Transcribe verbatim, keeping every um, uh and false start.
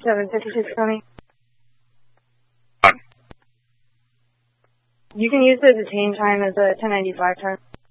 seven fifty-six County. You can use the detain time as a ten ninety-five time.